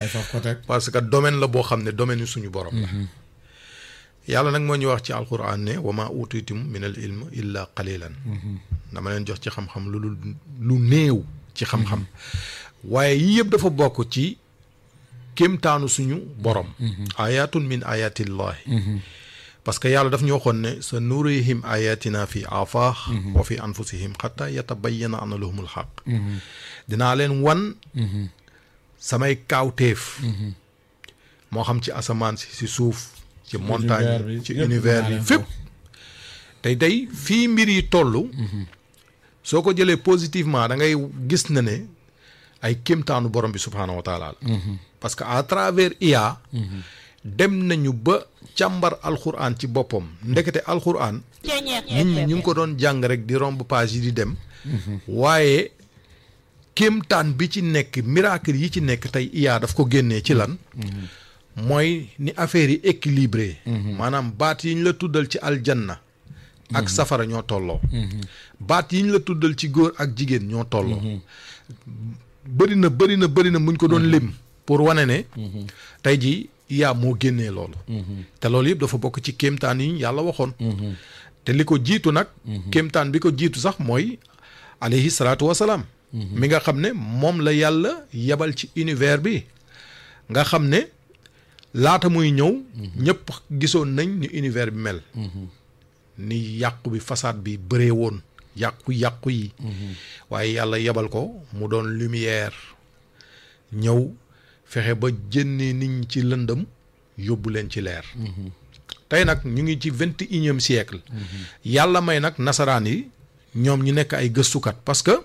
parce que domaine la boo xam ne domaine suñu borom la yàlla nag moo ñu wax ci alquran ne wa ma utitum min al ilm illa qalilan dama leen jox ci xam-xam lu néew ci xam-xam waaye yii yëpp dafa bokk ci kéemtaanu suñu borom ayatun min ayatillahi parce que yàlla daf ñu waxoon ne sa nurihim ayatina fi afaax wa fi anfusihim xata yatabayyana anna lahumul xaq dinaa leen wan samay kaawteef moo xam ci asamaan si suuf ci montagne ci univers bi fépp tey fii mbir yi toll soo ko jëlee positivement da ngay gis na ne ay kéemtaanu borom bi subhaanahu wa taala parce que à travers IA dem nañu ba càmbar alxuraan ci boppam ndekete alxuraan nit ñi ñu ngi ko doon jàng rek di romb page yi di dem waaye kéemtaan bi ci nekk miracle yi ci nekk tey IA daf ko génnee ci lan mooy ni affaire yi équilibré maanaam baat yi ñu la tuddal ci aljanna ak safara ñoo tolloo baat yi ñu la tuddal ci góor ak jigéen ñoo tolloo bëri na muñ ko doon lim pour wane ne tey jii yaa moo génnee loolu te loolu yëpp dafa bokk ci kéemtaan yi yàlla waxoon te li ko jiitu nag kéemtaan bi ko jiitu sax mooy alayhi salaatu wasalaam mi nga xam ne moom la yàlla yebal ci univers bi nga xam ne laata muy ñëw ñëpp gisoon nañ ni univers bi mel ni yàqu bi façade bi bëree woon yàqu yi waaye yàlla yebal ko mu doon lumière ñëw fexe ba jënnee nit ñi ci lëndëm yóbbu leen ci leer tey nag ñu ngi ci 21e siècle yàlla may nag nasaraan yi ñoom ñu nekk ay gëstukat parce que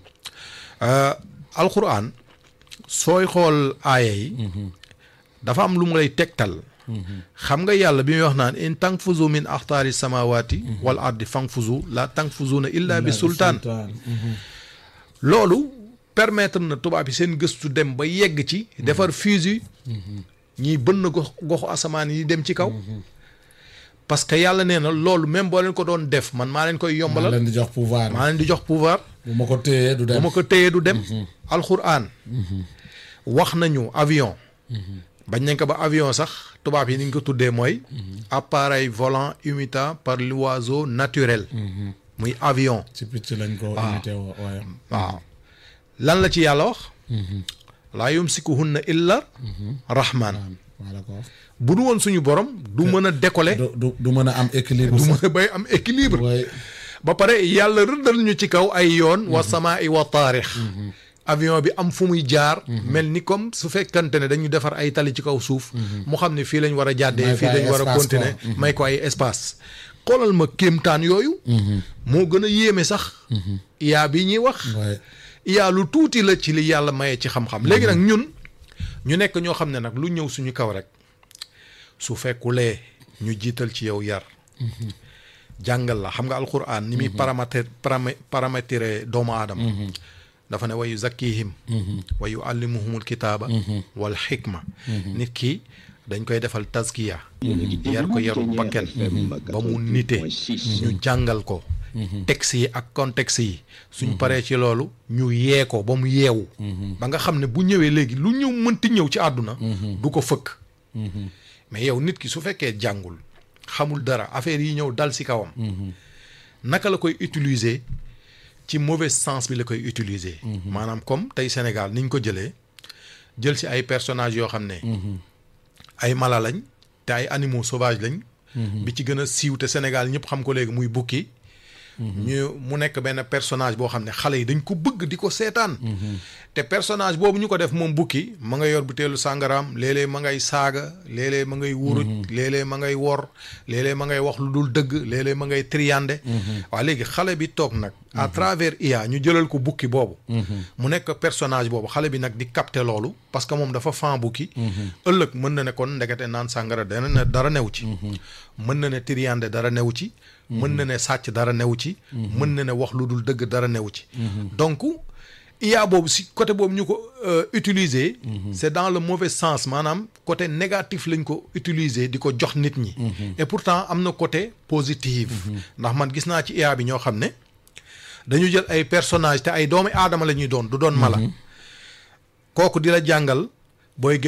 alquran sooy xool aaya yi dafa am lu mu lay tegtal xam nga yàlla bi muy wax naan in tanfuzu min axtaari samawati wal ardi fanfuzu la tanfuzuna illa bi sultaan loolu permettre na tubaab yi seen gëstu dem ba yegg ci defar fusil ñiy bënn goxu asamaan yi dem ci kaw parce que yàlla nee na loolu même boo leen ko doon def man maa leen koy yombalal maa leen di jox pouvoir bu ma ko téyee du dem alxuraan wax nañu avion bañ nañ ko ba avion sax tubaab yi ni ñu ko tuddee mooy appareil volant imité par l'oiseau naturel muy avion ci picc lañ ko imité waaye waaw lan la ci yàlla wax laa yumsikuhunna illa rahman bu du woon suñu borom du mën a décoller du mën a am équilibre du mën a bay am équilibre ba pare yàlla rëddal ñu ci kaw ay yoon wa samaa'i wa taarix avion bi am fu muy jaar mel ni comme su fekkante ne dañu defar ay tali ci kaw suuf mu xam ne fii lañ war a jàddee fii lañ war a continuer may ko ay espace xoolal ma kéemtaan yooyu moo gën a yéeme sax yaa bi ñuy wax yaa lu tuuti la ci li yàlla mayee ci xam-xam léegi nag ñun ñu nekk ñoo xam ne nag lu ñëw suñu kaw rek su fekkulee ñu jiital ci yow yar jàngal la xam nga alquran ni muy paramétrer doomu aadama dafa ne wa yuzakkihim wa yuallimuhumul kitaaba wal xikma nit ki dañ koy defal tazkiya yar ko yaru bakken ba mu nite ñu jàngal ko texte yi ak contexte yi suñ paree ci loolu ñu yee ko ba mu yeewu ba nga xam ne bu ñëwee léegi lu ñëw mënti ñëw ci àdduna du ko fëkk mais yow nit ki su fekkee jàngul xamul dara affaire yi ñëw dal si kawam naka la koy utiliser ci mauvais sens bi la koy utiliser maanaam comme tey Sénégal niñ ko jëlee jël si ay personnages yoo xam ne ay mala lañ te ay animaux sauvages lañ bi ci gën a siiw te Sénégal ñëpp xam ko léegi muy bukki ñu mu nekk benn personnage boo xam ne xale yi dañ ko bëgg di ko seetaan te personnage boobu ñu ko def moom bukki ma nga yor butéelu sàngaraam léeg-léeg ma ngay saaga léeg-léeg ma ngay wuruj léeg-léeg ma ngay wor léeg-léeg ma ngay wax lu dul dëgg léeg-léeg ma ngay triande waaw léegi xale bi toog nag à travers IA ñu jëlal ko bukki boobu mu nekk personnage boobu xale bi nag di capter loolu parce que moom dafa fan bukki ëllëg mën na ne kon ndekete naan sàngara dana ne dara new ci mën na ne triande dara new ci mën na ne sàcc dara new ci mën na ne wax lu dul dëgg dara new ci donc IA boobu si côté boobu ñu ko utiliser c'est dans le mauvais sens maanaam côté négatif lañ ko utiliser di ko jox nit ñi et pourtant am na côté positif ndax man gis naa ci IA bi ñoo xam ne dañu jël ay personnages te ay doomi aadama la ñuy doon du doon mala kooku di la jàngal booy